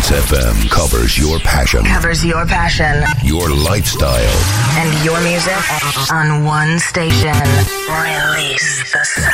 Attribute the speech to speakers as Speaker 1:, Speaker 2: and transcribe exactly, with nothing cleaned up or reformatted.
Speaker 1: Trance F M covers your passion.
Speaker 2: Covers your passion.
Speaker 1: Your lifestyle.
Speaker 2: And your music on one station. Release the sound.